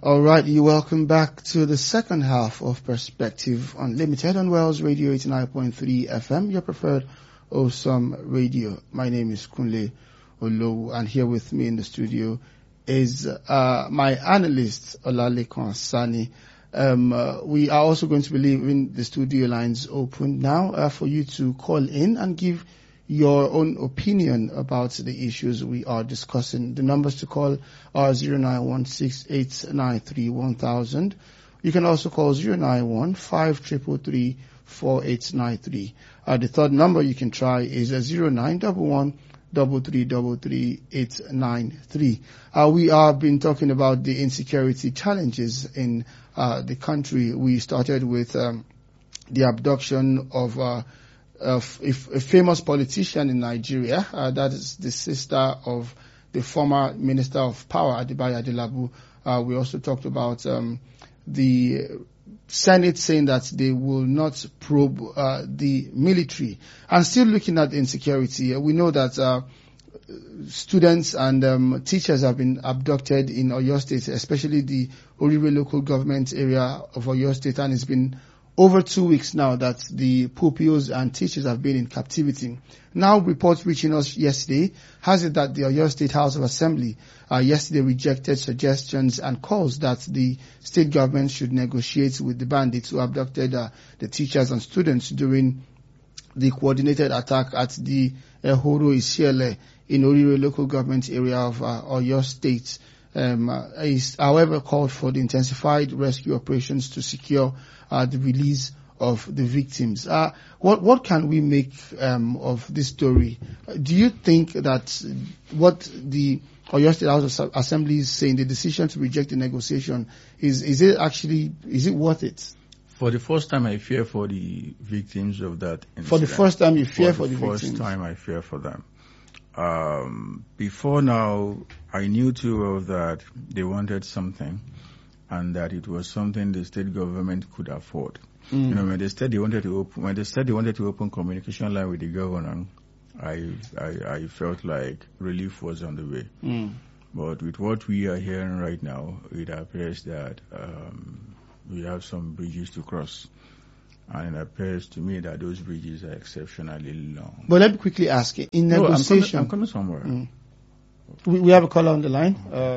All right, you welcome back to the second half of Perspective Unlimited on Wells Radio 89.3 FM, your preferred awesome radio. My name is Kunle Olowu, and here with me in the studio is my analyst, Olalekan Sani. We are also going to be leaving the studio lines open now for you to call in and give your own opinion about the issues we are discussing. The numbers to call are 0916-893-1000. You can also call 091-5333-4893. The third number you can try is 0911-3333-893. We have been talking about the insecurity challenges in the country. We started with the abduction of a famous politician in Nigeria, that is the sister of the former Minister of Power, Adebayo Adelabu. We also talked about the Senate saying that they will not probe the military. And still looking at insecurity, we know that students and teachers have been abducted in Oyo State, especially the Orire local government area of Oyo State, and it's been over 2 weeks now that the pupils and teachers have been in captivity. Now, reports reaching us yesterday has it that the Oyo State House of Assembly yesterday rejected suggestions and calls that the state government should negotiate with the bandits who abducted the teachers and students during the coordinated attack at the Ehoro Isiele in Orire local government area of Oyo State. Is, however, called for the intensified rescue operations to secure the release of the victims. What can we make of this story? Do you think that what the Oyo State House of Assembly is saying, the decision to reject the negotiation, is it worth it? For the first time, I fear for the victims of that incident. For the first time, you fear for the victims? For the first time, I fear for them. Before now, I knew too well that they wanted something and that it was something the state government could afford. You know, when they said they wanted to open communication line with the governor, I felt like relief was on the way. But with what we are hearing right now, it appears that we have some bridges to cross. And it appears to me that those bridges are exceptionally long. But let me quickly ask you, in negotiation... I'm coming somewhere. We have a caller on the line.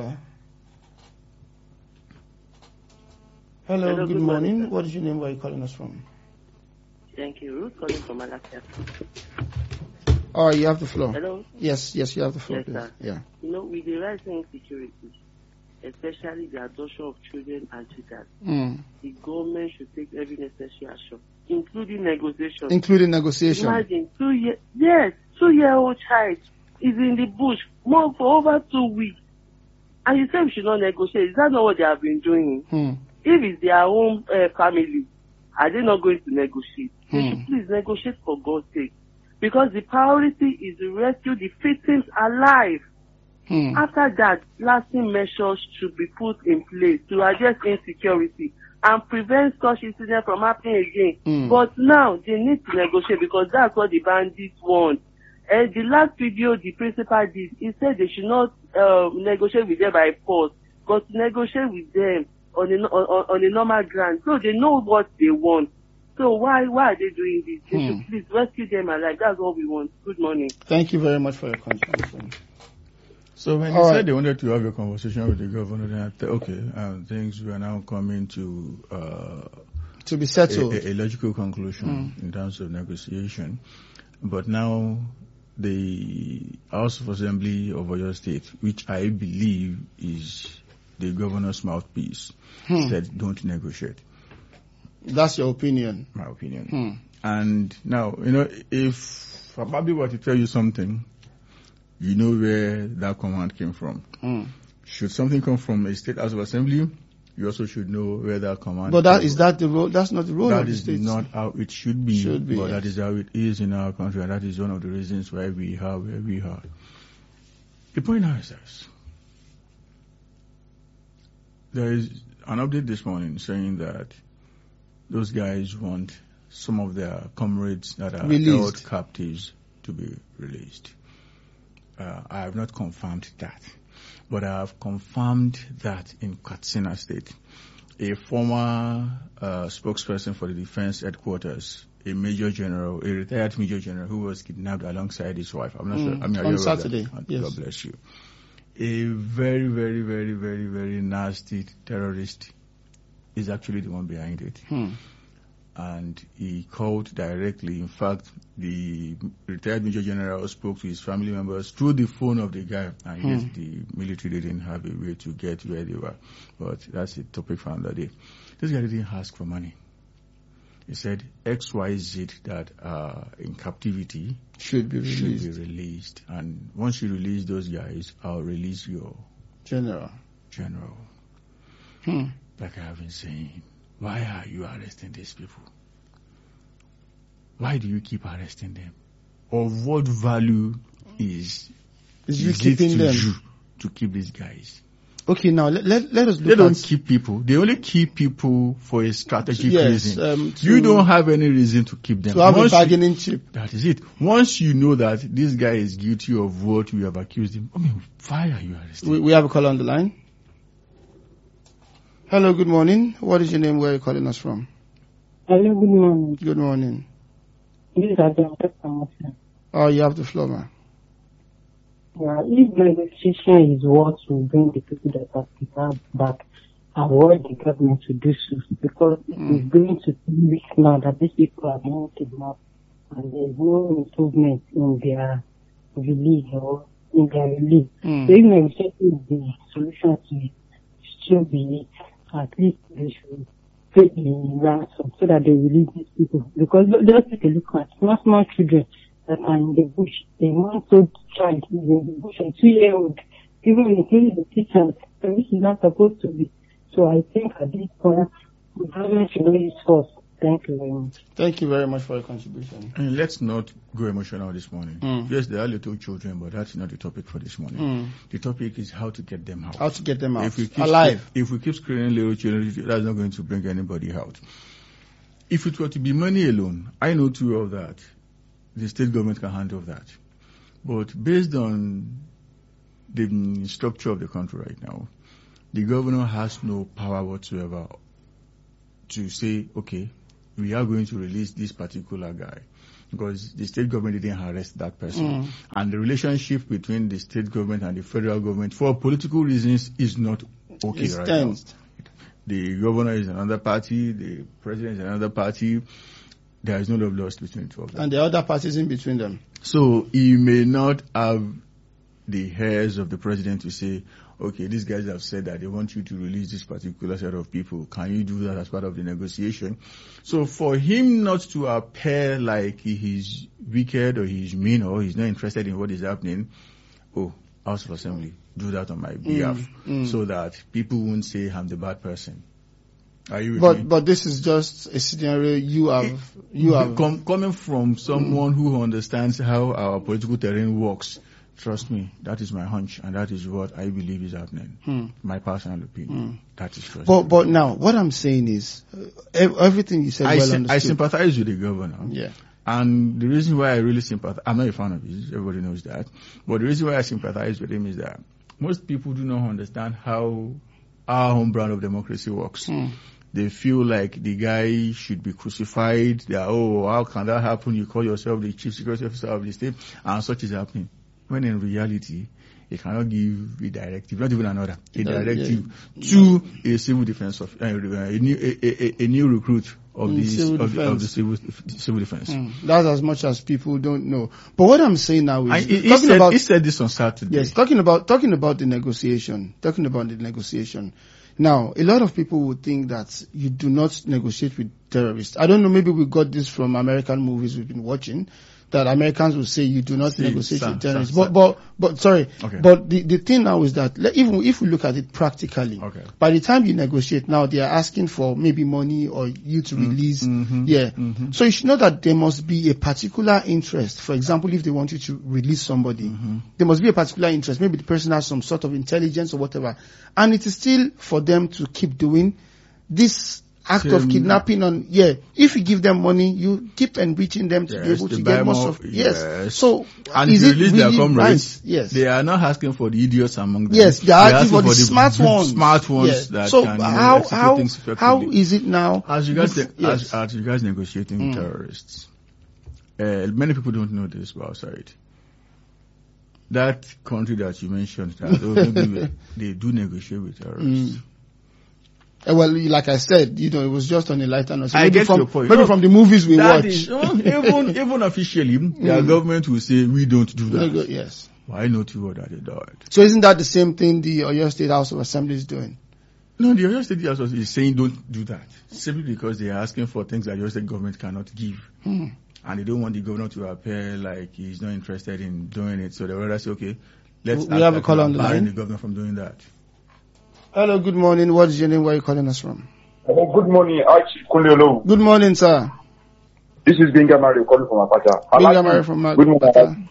Hello, good morning. What is your name? Where are you calling us from? Thank you. Ruth calling from Alaska. All right, you have the floor. Hello? Yes, you have the floor. Yes, sir. Yeah. You know, with the rising insecurity, especially the adoption of children and teachers, the government should take every necessary action, including negotiation. Imagine 2-year-old child is in the bush for over 2 weeks. And you say we should not negotiate. Is that not what they have been doing? If it's their own family, are they not going to negotiate? They should please negotiate for God's sake. Because the priority is to rescue the victims alive. After that, lasting measures should be put in place to address insecurity and prevent such incidents from happening again. But now, they need to negotiate because that's what the bandits want. The last video the principal did, he said they should not negotiate with them by force, but negotiate with them on a normal ground. So they know what they want. So why are they doing this? They should please rescue them alive. That's what we want. Good morning. Thank you very much for your contribution. So when they said they wanted to have a conversation with the governor, then I thought, okay, things were now coming to be settled. A logical conclusion in terms of negotiation. But now the House of Assembly of Oyo State, which I believe is the governor's mouthpiece, said don't negotiate. That's your opinion? My opinion. And now, you know, if Fababi were to tell you something, you know where that command came from. Should something come from a state House of Assembly, you also should know where that command But is that the role? That's not the role of the state. That is not how it should be, but that is how it is in our country, and that is one of the reasons why we are where we are. The point now is this. There is an update this morning saying that those guys want some of their comrades that are held captives to be released. I have not confirmed that. But I have confirmed that in Katsina State, a former spokesperson for the defense headquarters, a major general, a retired major general who was kidnapped alongside his wife. I'm not sure. I mean, on Saturday. Yes. God bless you. A very, very, very, very, very nasty terrorist is actually the one behind it. And he called directly. In fact, the retired major general spoke to his family members through the phone of the guy. And yes, the military didn't have a way to get where they were. But that's a topic for another day. This guy didn't ask for money. He said XYZ that are in captivity should be released. And once you release those guys, I'll release your general. Like I have been saying, why are you arresting these people? Why do you keep arresting them? Of what value is you keeping them to keep these guys? Okay, now let us look They don't keep people. They only keep people for a strategic reason. You don't have any reason to keep them. To have a bargaining chip. That is it. Once you know that this guy is guilty of what you have accused him, why are you arresting? We have a caller on the line. Hello, good morning. What is your name? Where are you calling us from? Hello, good morning. Good morning. This is Adam. Oh, you have the floor, man. Yeah, if negotiation is what will bring the people that are kidnapped back, I want the government to do so, because it's going to 2 weeks now that these people are being kidnapped and there's no improvement in their release or in their release. So if negotiation is the solution to it, still be it, at least they should pay the ransom so that they release these people. Because just take a look at small children that are in the bush. A month-old child is in the bush, a 2-year-old, even including the teachers. So this is not supposed to be. So I think at this point, the government should know its force. Thank you very much. Thank you very much for your contribution. And let's not go emotional this morning. Yes, there are little children, but that's not the topic for this morning. The topic is how to get them out. How to get them out. Alive. If we keep screening little children, that's not going to bring anybody out. If it were to be money alone, I know too of that. The state government can handle that. But based on the structure of the country right now, the governor has no power whatsoever to say, okay, we are going to release this particular guy, because the state government didn't arrest that person. And the relationship between the state government and the federal government, for political reasons, is not okay right now. The governor is another party, the president is another party. There is no love lost between the two of them. And the other parties in between them. So you may not have the heirs of the president to say, okay, these guys have said that they want you to release this particular set of people. Can you do that as part of the negotiation? So for him not to appear like he's wicked or he's mean or he's not interested in what is happening, House of Assembly, do that on my behalf so that people won't say I'm the bad person. Are you with me? But this is just a scenario you have coming from someone who understands how our political terrain works. Trust me, that is my hunch, and that is what I believe is happening. My personal opinion. That is true. But now, what I'm saying is, everything you said understood. I sympathize with the governor. Yeah. And the reason why I really sympathize, I'm not a fan of his, everybody knows that. But the reason why I sympathize with him is that most people do not understand how our home brand of democracy works. They feel like the guy should be crucified. They are, how can that happen? You call yourself the chief security officer of the state, and such is happening. When in reality, he cannot give a directive, not even another, directive to a civil defense of a new recruit of the civil defense. That's as much as people don't know. But what I'm saying now is, he said this on Saturday. Yes, talking about the negotiation. Now, a lot of people would think that you do not negotiate with terrorists. I don't know, maybe we got this from American movies we've been watching, that Americans will say you do not negotiate with terrorists. But the thing now is that even if we look at it practically, by the time you negotiate now, they are asking for maybe money or you to release. So you should know that there must be a particular interest. For example, if they want you to release somebody, there must be a particular interest. Maybe the person has some sort of intelligence or whatever. And it is still for them to keep doing this act of kidnapping on, if you give them money, you keep enriching them to be able to get more stuff. Yes. So, and is if you it release really their comrades, right? Yes. They are not asking for the idiots among them. Yes, they are asking for the smart ones. Smart ones Yes. that so can how things effectively. how is it now? As regards negotiating with terrorists, many people don't know this outside. That country that you mentioned, they do negotiate with terrorists. Well, like I said, it was just on a lighter note. So I get your point. Maybe from the movies we watch. Even officially, their government will say, we don't do that. Yes. Why not you order they do it? So isn't that the same thing the Oyo State House of Assembly is doing? No, the Oyo State House of Assembly is saying don't do that. Simply because they are asking for things that the Oyo State government cannot give. And they don't want the governor to appear like he's not interested in doing it. So they rather say, okay, let's have a call on the line. The governor from doing that. Hello, good morning. What is your name? Where are you calling us from? Hello, good morning. Good morning, sir. This is Benga Mario calling from Apata. Benga Mario from Apata.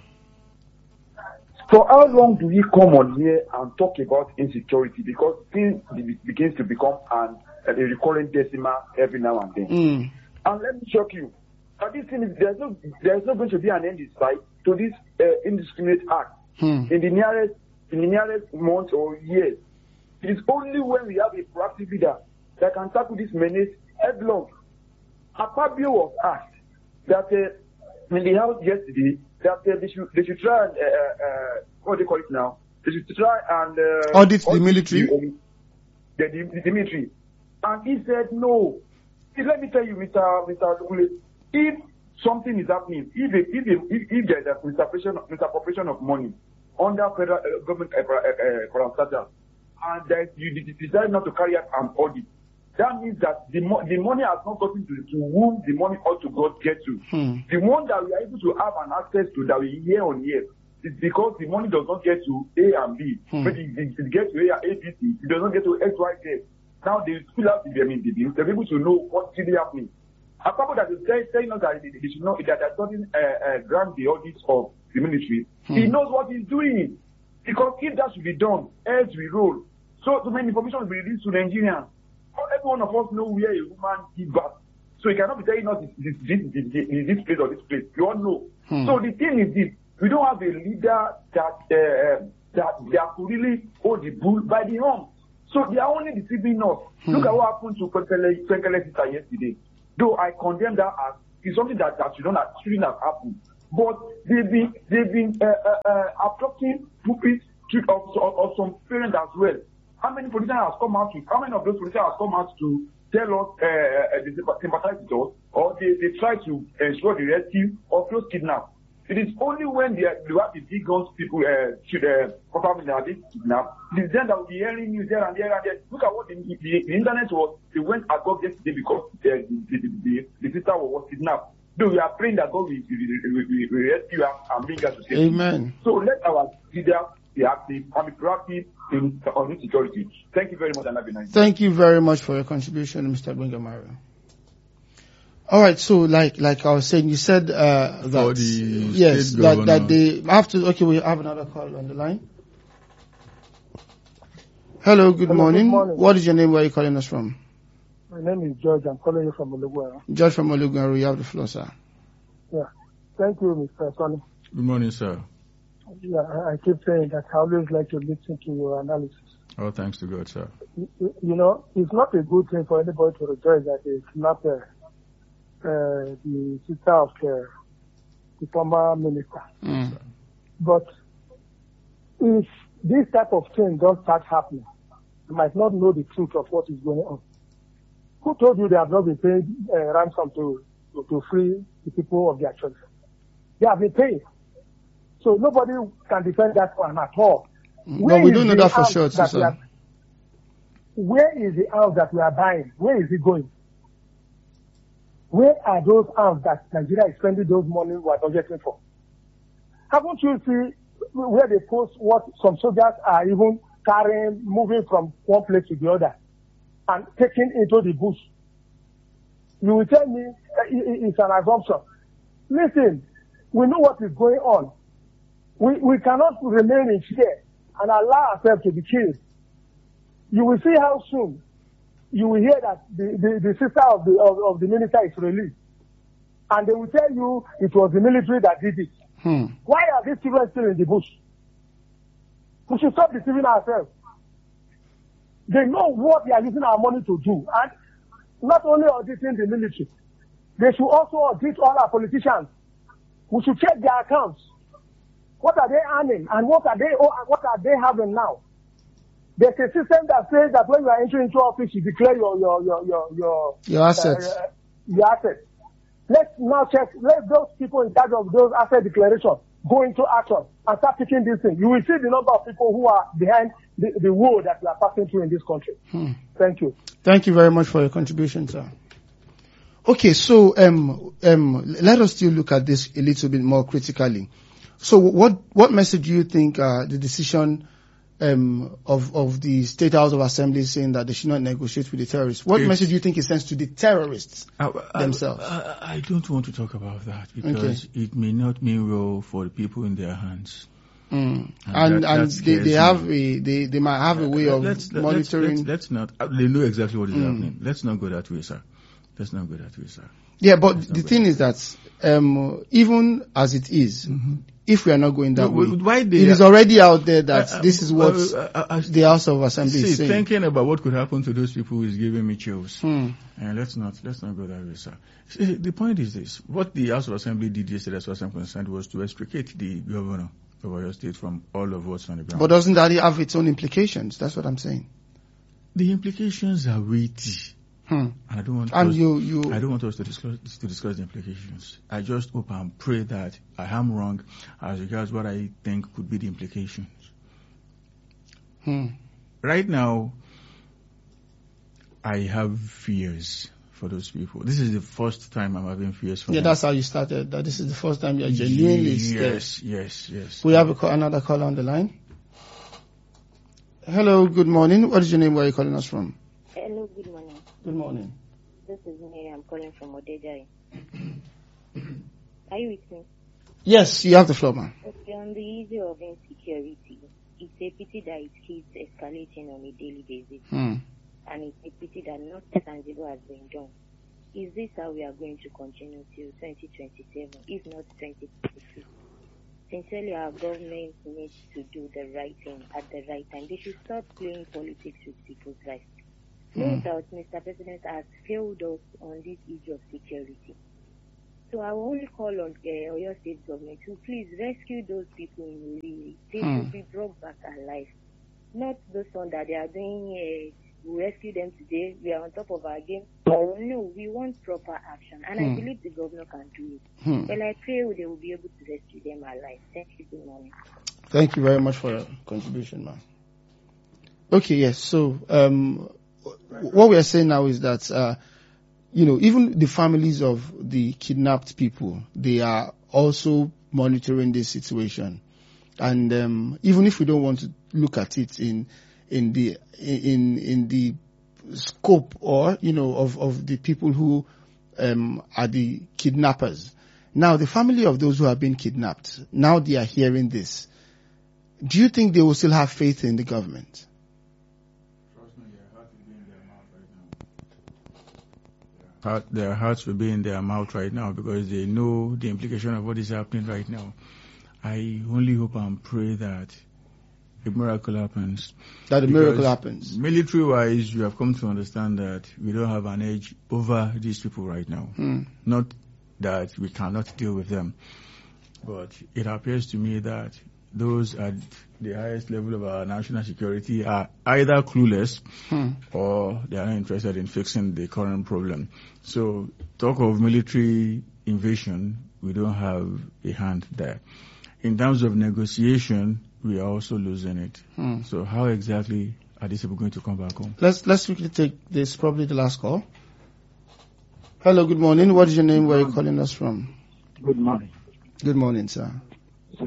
So how long do we come on here and talk about insecurity? Because things begins to become a recurrent decimal every now and then. And let me shock you. This thing is, there's not going to be an end in sight to this indiscriminate act in the nearest months or years. It is only when we have a proactive leader that can tackle this menace headlong. Akpabio was asked that in the house yesterday that they should try and what do they call it now? They should try and audit the military. The military, and he said no. Let me tell you, Mr. Dugule, if something is happening, if there is a misappropriation of money under federal government parastatal, and that you decide not to carry out an audit, that means that the money has not gotten to whom the money ought to get to. The one that we are able to have an access to that we year on year is because the money does not get to A and B. But it gets to A, B, C. It does not get to X, Y, Z. Now they still have the bills. They're able to know what's really happening. A couple that is saying us that they should know that they're starting grant the audits of the military. He knows what he's doing. Because if that should be done, as we roll, so many information will be released to Nigerians. Every one of us know where a woman gives birth. So he cannot be telling us this place or this place. We all know. So the thing is this: we don't have a leader that could really hold the bull by the horn. So they are only deceiving us. Look at what happened to Fenkele sister yesterday. Though I condemn that as it's something that shouldn't have happened. But they've been abducting pupils of some parents as well. How many politicians have come out to tell us they sympathize with us, or they try to ensure the rescue of those kidnapped? It is only when they have the big guns people probably have been kidnapped. It is then that we'll be hearing news there and there and there. Look at what the internet was. They went agog yesterday because the sister was kidnapped. Though we are praying that God will rescue her and bring her to safety. Amen. So let our leaders be active and be proactive on insecurity. Thank you very much, and have a nice day. Thank you very much for your contribution, Mr. Benga Mario. All right, so like I was saying, you said that they have to. Okay, we have another call on the line. Hello, good morning. What is your name? Where are you calling us from? My name is George. I'm calling you from Olugwaru. George from Olugwaru, you have the floor, sir. Yeah, thank you, Mr. Sonny. Good morning, sir. Yeah, I keep saying that I always like to listen to your analysis. Oh, thanks to God, sir. You know, it's not a good thing for anybody to rejoice that they kidnapped the sister of the former minister. But if this type of thing don't start happening, you might not know the truth of what is going on. Who told you they have not been paying ransom to free the people of their children? They have been paying. So nobody can defend that one at all. But we don't know that for sure, sir. Where is the arms that we are buying? Where is it going? Where are those arms that Nigeria is spending those money we are budgeting for? Haven't you seen where they post what some soldiers are even carrying, moving from one place to the other and taking into the bush? You will tell me it's an assumption. Listen, we know what is going on. We cannot remain in fear and allow ourselves to be killed. You will see how soon you will hear that the sister of the minister is released. And they will tell you it was the military that did it. Why are these children still in the bush? We should stop deceiving ourselves. They know what they are using our money to do. And not only auditing the military, they should also audit all our politicians. We should check their accounts. What are they earning and what are they having now? There's a system that says that when you are entering into office, you declare your assets. Your assets. Let's now check. Let those people in charge of those asset declarations go into action and start picking these things. You will see the number of people who are behind the war that we are passing through in this country. Thank you. Thank you very much for your contribution, sir. Okay, so let us still look at this a little bit more critically. So what message do you think the decision of the State House of Assembly saying that they should not negotiate with the terrorists, what message do you think it sends to the terrorists themselves? I don't want to talk about that because it may not mean well for the people in their hands. And they might have a way of monitoring. Let's not. They know exactly what is happening. Let's not go that way, sir. Let's not go that way, sir. Yeah, but the thing is that even as it is, if we are not going that way, it is already out there that this is what the House of Assembly is saying. Thinking about what could happen to those people is giving me chills. And let's not go that way, sir. See, the point is this: what the House of Assembly did yesterday, as far as I'm concerned, was to extricate the governor of Oyo State from all of what's on the ground. But doesn't that have its own implications? That's what I'm saying. The implications are weighty. I don't want us to discuss the implications. I just hope and pray that I am wrong as regards what I think could be the implications. Right now, I have fears for those people. This is the first time I'm having fears for them. Yeah, that's how you started. That this is the first time you're genuinely scared. Yes. We have another caller on the line. Hello, good morning. What is your name? Where are you calling us from? Hello, good morning. Good morning. This is Mary. I'm calling from Odejai. Are you with me? Yes, you have the floor, ma'am. Okay, on the issue of insecurity, it's a pity that it keeps escalating on a daily basis. And it's a pity that nothing tangible has been done. Is this how we are going to continue till 2027, if not 2026? Sincerely, our government needs to do the right thing at the right time. They should stop playing politics with people's lives. No doubt, Mr. President has failed us on this issue of security. So I will only call on Oyo State government to please rescue those people in Uri. They should be brought back alive. Not those ones that they are doing, we rescue them today, we are on top of our game. No, we want proper action. And I believe the governor can do it. Well, I pray they will be able to rescue them alive. Thank you. Good morning. Thank you very much for your contribution, ma'am. Okay, yes. So, what we are saying now is that, even the families of the kidnapped people, they are also monitoring this situation. And even if we don't want to look at it in the scope or of the people who are the kidnappers, now the family of those who have been kidnapped, now they are hearing this. Do you think they will still have faith in the government? Their hearts will be in their mouth right now because they know the implication of what is happening right now. I only hope and pray that a miracle happens. That the miracle happens. Military-wise, you have come to understand that we don't have an edge over these people right now. Not that we cannot deal with them, but it appears to me that those at the highest level of our national security are either clueless or they are not interested in fixing the current problem. So talk of military invasion, we don't have a hand there. In terms of negotiation, we are also losing it. So how exactly are these people going to come back home? Let's quickly take this, probably the last call. Hello, good morning. What is your name? Where are you calling us from? Good morning. Good morning, sir. I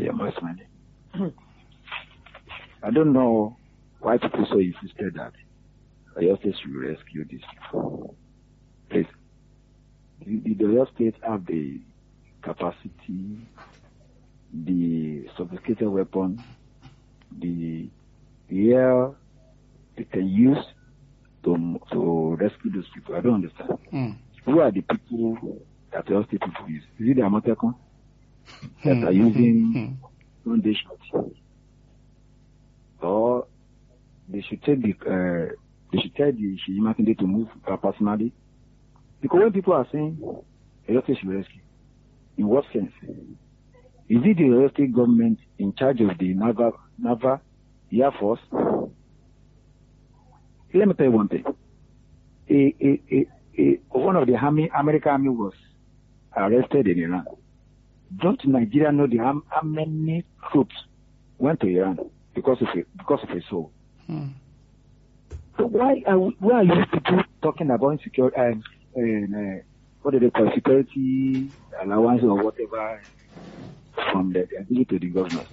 don't know why people so insisted that Oyo State should rescue these people. Please, did Oyo State have the capacity, the sophisticated weapon, the air they can use to rescue those people. I don't understand. Who are the people that the state people use? Is it the Amatekon that are using one-day shots? Or they should tell the Seyi Makinde to move personally? Because when people are saying Oyo State should rescue, in what sense? Is it the Oyo State government in charge of the Naval Air Force? Let me tell you one thing. One of the American army was arrested in Iran. Don't Nigeria know how many troops went to Iran because of a soul? So why are you people talking about insecurity? What do they call security allowance or whatever from the ability to the government?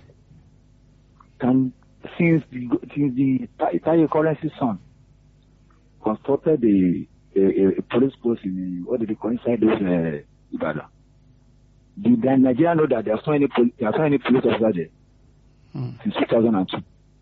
Since the Tayo Currency son constructed a police post in what do they call inside those Ibadan? Did Nigeria know that there are so many police officers there since 2002?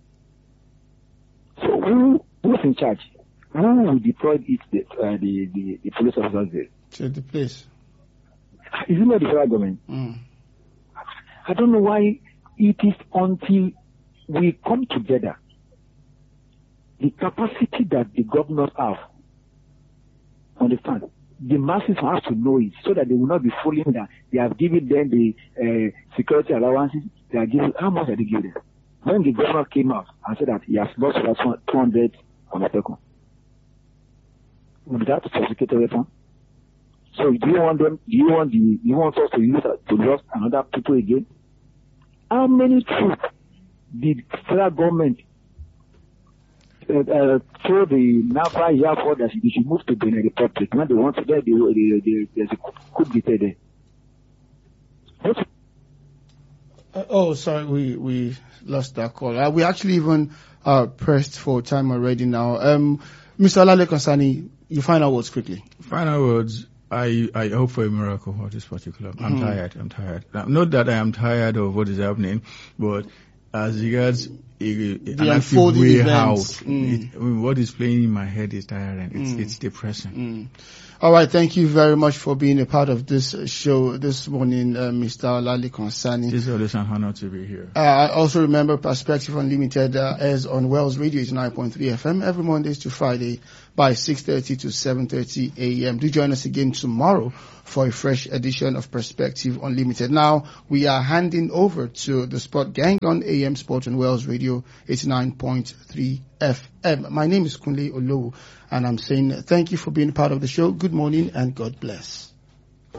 So who's in charge? Who will deploy the police officers there? To the place. Is it not the federal government? I don't know why it is until we come together, the capacity that the governors have, understand, the masses have to know it so that they will not be fooling that they have given them the security allowances. They are giving, how much are they giving them? When the governor came out and said that he has lost 200 on the second, with that sophisticated weapon. So do you want us to use to lose another people again? How many troops did federal government throw the Naval Air Force that they should move to Benin Republic when they want to there? There's a coup d'etat there. Sorry, we lost that call. We actually even pressed for time already now. Mr. Olalekan Sani, your final words quickly. Final words. I hope for a miracle for this particular. I'm tired. Not that I am tired of what is happening, but as regards the unfolding events. What is playing in my head is tiring. It's depressing. All right, thank you very much for being a part of this show this morning, Mr. Olalekan Sani. It's always an honor to be here. I also remember Perspective Unlimited airs on Wells Radio 89.3 FM every Mondays to Friday by 6:30 to 7:30 a.m. Do join us again tomorrow for a fresh edition of Perspective Unlimited. Now, we are handing over to the Sport Gang on AM Sport on Wells Radio 89.3 FM. My name is Kunle Olowu, and I'm saying thank you for being part of the show. Good morning and God bless.